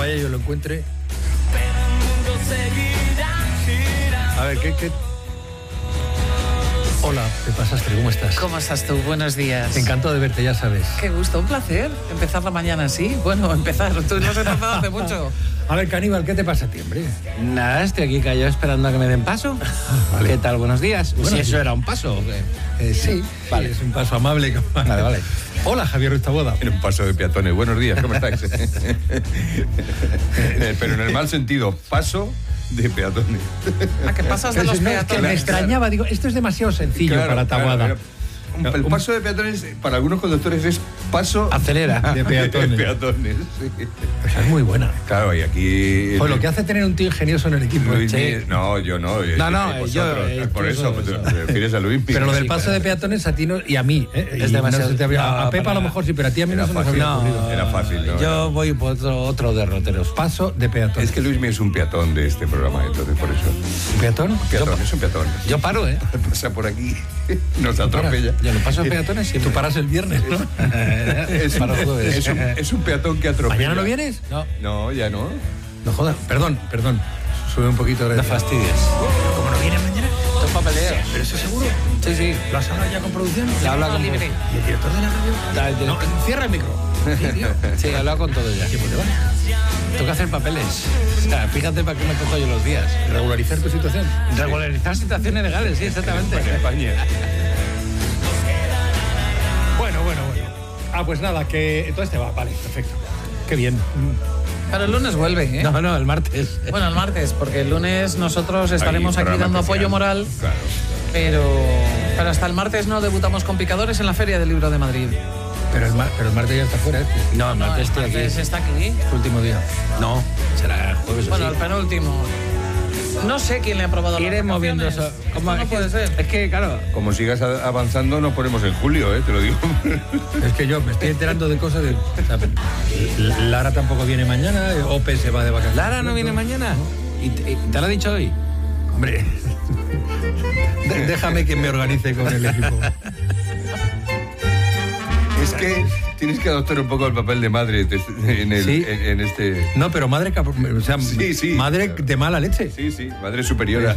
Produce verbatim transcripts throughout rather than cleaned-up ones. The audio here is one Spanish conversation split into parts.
vaya yo lo encuentre. A ver, ¿qué, qué? Hola, Pepa Sastre, ¿cómo estás? ¿Cómo estás tú? Buenos días. Encantado de verte, ya sabes. Qué gusto, un placer empezar la mañana así. Bueno, empezar, tú no has empezado hace mucho. A ver, Caníbal, ¿qué te pasa a ti, hombre? Nada, estoy aquí callado esperando a que me den paso. Vale. ¿Qué tal? Buenos días. Buenos si días. eso era un paso o qué. Eh, sí, Vale. sí, es un paso amable. Vale, vale. Hola, Javier Ruiz Taboada. En un paso de peatones. Buenos días, ¿cómo estáis? Pero en el mal sentido, paso de peatones. ¿A qué pasas de Pero los si no, es que peatones? me extrañaba, digo, esto es demasiado sencillo Claro, para claro, Taboada. claro. El paso de peatones, para algunos conductores, es paso Acelera. De peatones. de peatones, sí. Pues es muy buena. Claro, y aquí... Joder, lo que hace tener un tío ingenioso en el equipo. Luis Sí. Miguel- no, yo no. eh, No, no, eh, yo, vosotros, eh, por tú eso, eso, pues, eso. te refieres a Luis Miguel. Pero lo del Sí, paso claro. de peatones a ti no, y a mí, ¿eh? Es Y demasiado- no se te habría- no, a Pepa para a lo nada. mejor sí, pero a ti a mí no Era se nos fácil. habría ocurrido. No. Era fácil, ¿no? Yo voy por otro, otro derroteros. Paso de peatones. Es que Luis Miguel es un peatón de este programa, entonces por eso. ¿Peatón? Peatón, es un peatón. Yo paro, ¿eh? Pasa por aquí, nos atropella. Yo lo paso peatones Tú siempre. paras el viernes, ¿no? Es, Para jueves. es un, es un peatón que atropella. ¿Mañana no vienes? No, No, ya no. No jodas. Perdón, perdón. Sube un poquito de... no fastidies. ¿Cómo no vienes mañana? Esto es papeleo. ¿Pero eso seguro? Sí, sí. ¿Lo has hablado ya con producción? Ya habla con libre. ¿Y el director de la radio? Da, el No, director. cierra el micro. Sí, tío. Sí, he hablado con todo ya. ¿Qué pues te va? Tengo que hacer papeles. O sea, fíjate para qué me cojo yo los días. ¿Regularizar tu situación? Regularizar situaciones legales, sí, exactamente. España. Bueno, bueno, bueno. Ah, pues nada, que entonces te va. Vale, perfecto. Qué bien. Pero el lunes vuelve, ¿eh? No, no, el martes. Bueno, el martes, porque el lunes nosotros estaremos Hay aquí programa dando apoyo especial. moral, Claro. pero, pero hasta el martes no debutamos con picadores en la Feria del Libro de Madrid. Pero el, mar- pero el martes ya está fuera, ¿eh? No, el No, martes el estoy aquí. martes está aquí. Es tu último día. No, será jueves o Bueno, sí. el penúltimo. No sé quién le ha aprobado las Iré moviendo eso. vacaciones. ¿Cómo? Esto no puede ser. Es que, claro, Como sigas a- avanzando, nos ponemos en julio, ¿eh? Te lo digo. Es que yo me estoy enterando de cosas de... o sea, Lara tampoco viene mañana, Ope se va de vacaciones. Lara no viene mañana. ¿Y te, y te lo ha dicho hoy? Hombre, de- déjame que me organice con el equipo. Es que tienes que adoptar un poco el papel de madre de- en, el, Sí. en, en este... No, pero madre, cap- o sea, Sí, sí. madre de mala leche. Sí, sí, madre superiora.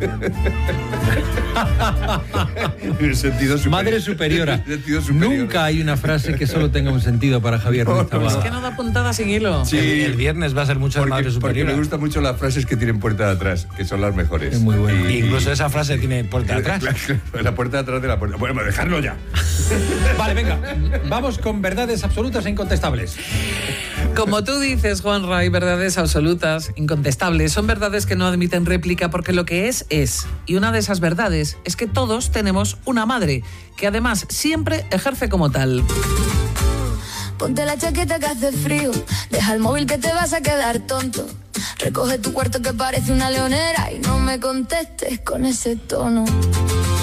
En el sentido superior. Madre superiora. En el sentido superior. Nunca hay una frase que solo tenga un sentido para Javier Ruiz Es Taboada. que no da puntada sin hilo. Sí. El, el viernes va a ser mucho de Porque, madre porque superior. me gustan mucho las frases que tienen puerta de atrás, que son las mejores. Es muy bueno. Y- Incluso esa frase tiene puerta de atrás. Claro, claro, la puerta de atrás de la puerta. Bueno, dejarlo ya. Vale, venga, vamos con verdades absolutas e incontestables. Como tú dices, Juanra, hay verdades absolutas, incontestables. Son verdades que no admiten réplica porque lo que es, es. Y una de esas verdades es que todos tenemos una madre, que además siempre ejerce como tal. Ponte la chaqueta que hace frío, deja el móvil que te vas a quedar tonto. Recoge tu cuarto que parece una leonera y no me contestes con ese tono.